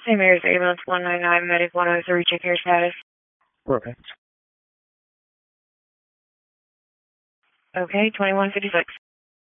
St. Mary's Ambulance 199, Medic 103, check your status. Okay. Okay, 2156.